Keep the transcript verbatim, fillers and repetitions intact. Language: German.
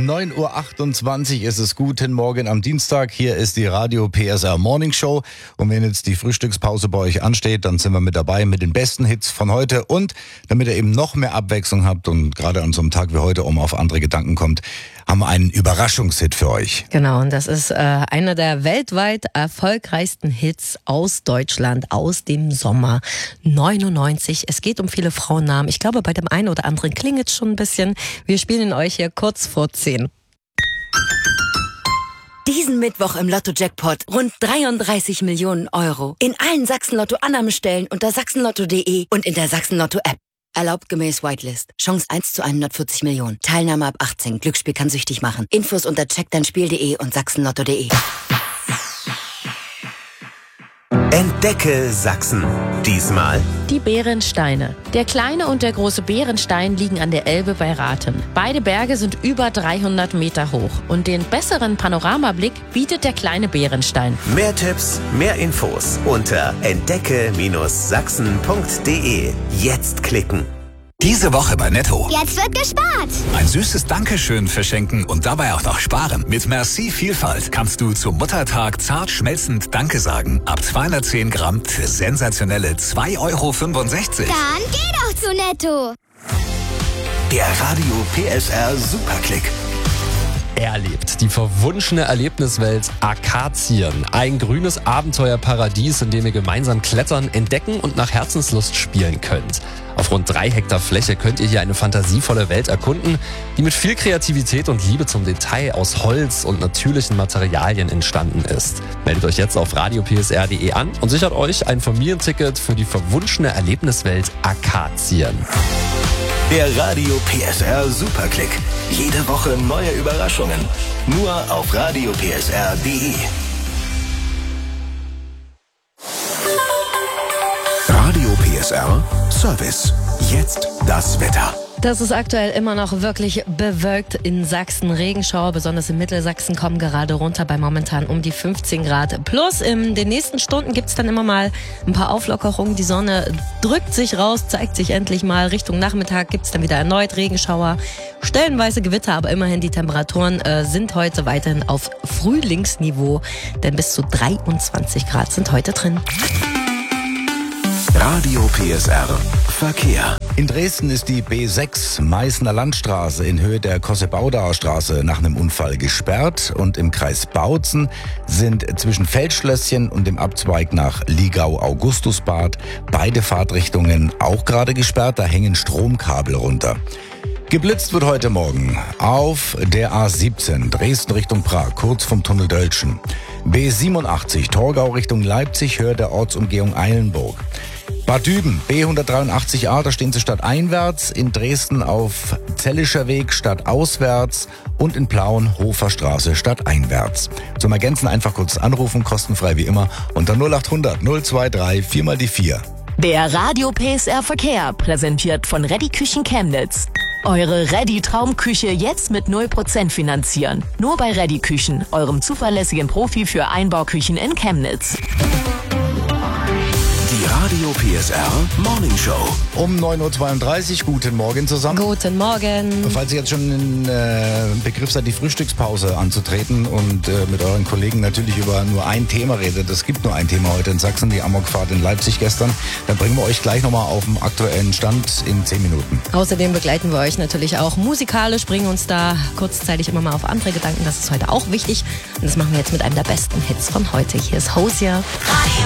neun Uhr achtundzwanzig ist es. Guten Morgen am Dienstag. Hier ist die Radio P S R Morning Show. Und wenn jetzt die Frühstückspause bei euch ansteht, dann sind wir mit dabei mit den besten Hits von heute. Und damit ihr eben noch mehr Abwechslung habt und gerade an so einem Tag wie heute um auf andere Gedanken kommt, haben wir einen Überraschungshit für euch. Genau, und das ist äh, einer der weltweit erfolgreichsten Hits aus Deutschland, aus dem Sommer neunundneunzig. Es geht um viele Frauennamen. Ich glaube, bei dem einen oder anderen klingelt es schon ein bisschen. Wir spielen ihn euch hier kurz vor zehn. Diesen Mittwoch im Lotto-Jackpot rund dreiunddreißig Millionen Euro. In allen Sachsen-Lotto-Annahmestellen unter sachsenlotto punkt de und in der Sachsen-Lotto-App. Erlaubt gemäß Whitelist. Chance eins zu hundertvierzig Millionen. Teilnahme ab achtzehn. Glücksspiel kann süchtig machen. Infos unter check dein spiel punkt de und sachsenlotto punkt de. Entdecke Sachsen. Diesmal die Bärensteine. Der kleine und der große Bärenstein liegen an der Elbe bei Rathen. Beide Berge sind über dreihundert Meter hoch. Und den besseren Panoramablick bietet der kleine Bärenstein. Mehr Tipps, mehr Infos unter entdecke Sachsen punkt de. Jetzt klicken. Diese Woche bei Netto. Jetzt wird gespart. Ein süßes Dankeschön verschenken und dabei auch noch sparen. Mit Merci Vielfalt kannst du zum Muttertag zart schmelzend Danke sagen. Ab zweihundertzehn Gramm für sensationelle zwei Euro fünfundsechzig. Dann geh doch zu Netto. Der Radio P S R Superklick. Erlebt die verwunschene Erlebniswelt Akazien. Ein grünes Abenteuerparadies, in dem ihr gemeinsam klettern, entdecken und nach Herzenslust spielen könnt. Auf rund drei Hektar Fläche könnt ihr hier eine fantasievolle Welt erkunden, die mit viel Kreativität und Liebe zum Detail aus Holz und natürlichen Materialien entstanden ist. Meldet euch jetzt auf radio p s r punkt de an und sichert euch ein Familienticket für die verwunschene Erlebniswelt Akazien. Der Radio P S R Superklick. Jede Woche neue Überraschungen. Nur auf radio p s r punkt de. Radio P S R Service. Jetzt das Wetter. Das ist aktuell immer noch wirklich bewölkt in Sachsen. Regenschauer, besonders in Mittelsachsen, kommen gerade runter bei momentan um die fünfzehn Grad. Plus in den nächsten Stunden gibt es dann immer mal ein paar Auflockerungen. Die Sonne drückt sich raus, zeigt sich endlich mal. Richtung Nachmittag gibt es dann wieder erneut Regenschauer. Stellenweise Gewitter, aber immerhin die Temperaturen äh, sind heute weiterhin auf Frühlingsniveau. Denn bis zu dreiundzwanzig Grad sind heute drin. Radio P S R Verkehr. In Dresden ist die B sechs Meißner Landstraße in Höhe der Kossebaudaer Straße nach einem Unfall gesperrt und im Kreis Bautzen sind zwischen Feldschlösschen und dem Abzweig nach Ligau-Augustusbad beide Fahrtrichtungen auch gerade gesperrt, da hängen Stromkabel runter. Geblitzt wird heute Morgen auf der A siebzehn Dresden Richtung Prag, kurz vom Tunnel Dölschen. B siebenundachtzig Torgau Richtung Leipzig, Höhe der Ortsumgehung Eilenburg. Bad Düben, B hundertdreiundachtzig a, da stehen sie stadteinwärts, in Dresden auf Zellischer Weg stadtauswärts und in Plauen Hofer Straße stadteinwärts. Zum Ergänzen einfach kurz anrufen, kostenfrei wie immer, unter null achthundert null drei vier mal die vier. Der Radio P S R Verkehr, präsentiert von Reddy Küchen Chemnitz. Eure Reddy Traumküche jetzt mit null Prozent finanzieren. Nur bei Reddy Küchen, eurem zuverlässigen Profi für Einbauküchen in Chemnitz. Die Radio P S R Morning Show. Um neun Uhr zweiunddreißig, guten Morgen zusammen. Guten Morgen. Falls ihr jetzt schon in äh, Begriff seid, die Frühstückspause anzutreten und äh, mit euren Kollegen natürlich über nur ein Thema redet, es gibt nur ein Thema heute in Sachsen, die Amokfahrt in Leipzig gestern, dann bringen wir euch gleich nochmal auf den aktuellen Stand in zehn Minuten. Außerdem begleiten wir euch natürlich auch musikalisch, bringen uns da kurzzeitig immer mal auf andere Gedanken, das ist heute auch wichtig und das machen wir jetzt mit einem der besten Hits von heute. Hier ist Hosier. Radio